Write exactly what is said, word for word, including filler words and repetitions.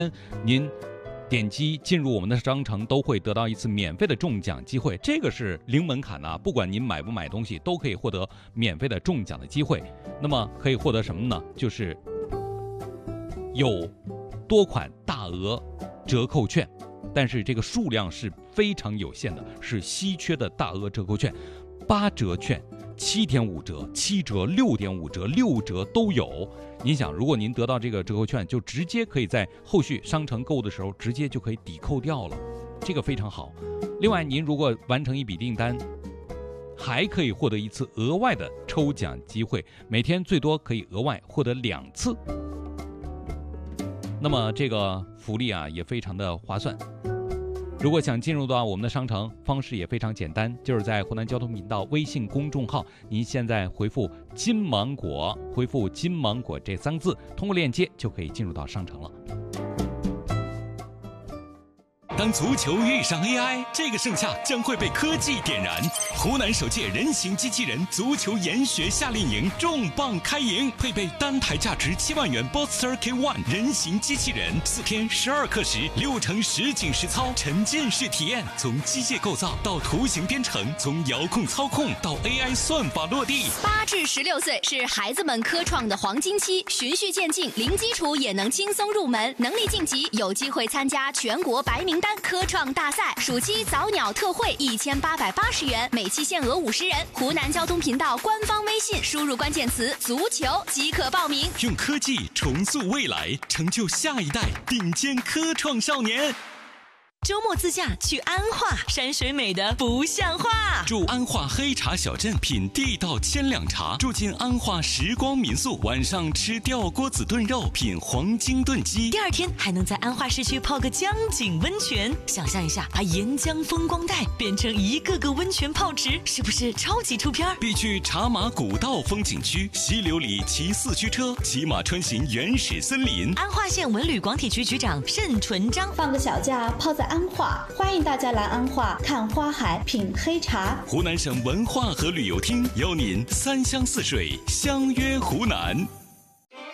您点击进入我们的商城都会得到一次免费的中奖机会，这个是零门槛的啊，不管您买不买东西都可以获得免费的中奖的机会。那么可以获得什么呢？就是有多款大额折扣券，但是这个数量是非常有限的，是稀缺的大额折扣券，八折券、七点五折、七折、六点五折、六折都有。您想，如果您得到这个折扣券，就直接可以在后续商城购物的时候直接就可以抵扣掉了，这个非常好。另外，您如果完成一笔订单，还可以获得一次额外的抽奖机会，每天最多可以额外获得两次。那么这个福利啊也非常的划算。如果想进入到我们的商城，方式也非常简单，就是在湖南交通频道微信公众号，您现在回复金芒果，回复金芒果这三个字，通过链接就可以进入到商城了。 当足球遇上 A I， 这个盛夏将会被科技点燃。湖南首届人形机器人足球研学夏令营重磅开营，配备单台价值七万元 Boxster K 一 人形机器人，四天十二课时，六成实景实操，沉浸式体验，从机械构造到图形编程，从遥控操控到 A I 算法落地。 八至十六岁是孩子们科创的黄金期，循序渐进，零基础也能轻松入门，能力晋级有机会参加全国白名单科创大赛。暑期早鸟特惠一千八百八十元，每期限额五十人。湖南交通频道官方微信输入关键词足球即可报名。 用科技重塑未来，成就下一代顶尖科创少年。 周末自驾去安化，山水美得不像话。 住安化黑茶小镇，品地道千两茶；住进安化时光民宿，晚上吃吊锅子炖肉，品黄金炖鸡。 第二天还能在安化市区泡个江景温泉。想象一下，把沿江风光带变成一个个温泉泡池，是不是超级出片？ 必去茶马古道风景区，溪流里骑四驱车，骑马穿行原始森林。 安化县文旅广体局局长盛纯章， 放个小假泡在安化，欢迎大家来安化看花海，品黑茶。 湖南省文化和旅游厅邀您三湘四水相约湖南。